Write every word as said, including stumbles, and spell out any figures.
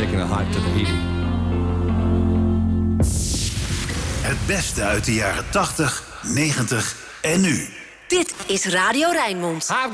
taking it hot to Tahiti. Het beste uit de jaren tachtig, negentig en nu. Dit is Radio Rijnmond. I've